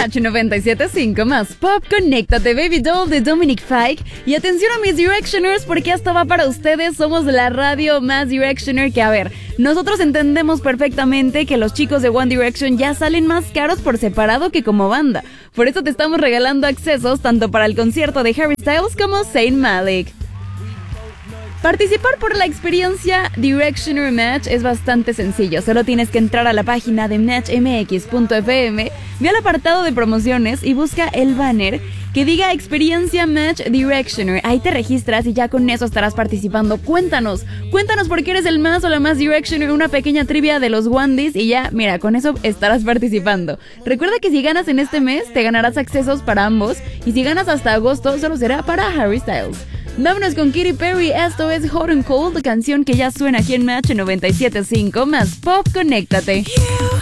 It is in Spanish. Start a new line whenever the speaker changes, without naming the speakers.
Match 97.5 más Pop, conéctate Baby Doll de Dominic Fike. Y atención a mis Directioners, porque hasta va para ustedes. Somos la radio más Directioner que, a ver, nosotros entendemos perfectamente que los chicos de One Direction ya salen más caros por separado que como banda. Por eso te estamos regalando accesos tanto para el concierto de Harry Styles como Zayn Malik. Participar por la experiencia Directioner Match es bastante sencillo. Solo tienes que entrar a la página de matchmx.fm, ve al apartado de promociones y busca el banner que diga Experiencia Match Directioner. Ahí te registras y ya con eso estarás participando. Cuéntanos por qué eres el más o la más Directioner, una pequeña trivia de los Ondies y ya, mira, con eso estarás participando. Recuerda que si ganas en este mes, te ganarás accesos para ambos, y si ganas hasta agosto, solo será para Harry Styles. Vámonos con Katy Perry, esto es Hot and Cold, canción que ya suena aquí en Match 97.5 más Pop, conéctate.